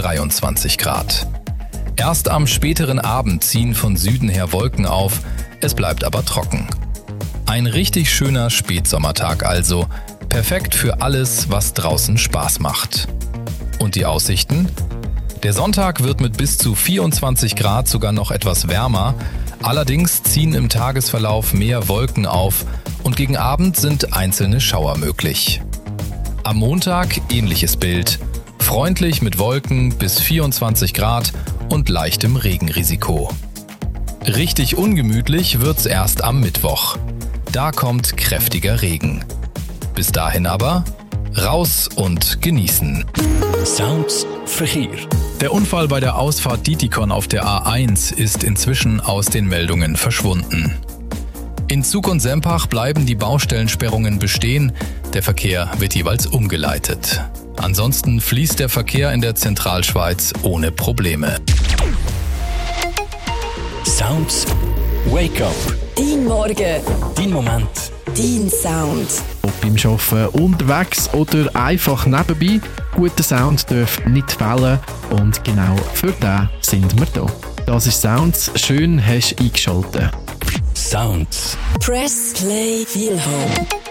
23 Grad. Erst am späteren Abend ziehen von Süden her Wolken auf, es bleibt aber trocken. Ein richtig schöner Spätsommertag also, perfekt für alles, was draußen Spaß macht. Und die Aussichten? Der Sonntag wird mit bis zu 24 Grad sogar noch etwas wärmer, allerdings ziehen im Tagesverlauf mehr Wolken auf und gegen Abend sind einzelne Schauer möglich. Am Montag ähnliches Bild, freundlich mit Wolken bis 24 Grad und leichtem Regenrisiko. Richtig ungemütlich wird's erst am Mittwoch. Da kommt kräftiger Regen. Bis dahin aber raus und genießen. Sounds Verkehr. Der Unfall bei der Ausfahrt Dietikon auf der A1 ist inzwischen aus den Meldungen verschwunden. In Zug und Sempach bleiben die Baustellensperrungen bestehen, der Verkehr wird jeweils umgeleitet. Ansonsten fließt der Verkehr in der Zentralschweiz ohne Probleme. Sounds Wake Up. Dein Morgen. Dein Moment. Dein Sound. Ob beim Arbeiten unterwegs oder einfach nebenbei, guter Sound darf nicht fehlen und genau für den sind wir da. Das ist Sounds, schön hast du eingeschaltet. Sounds. Press Play Feel Home.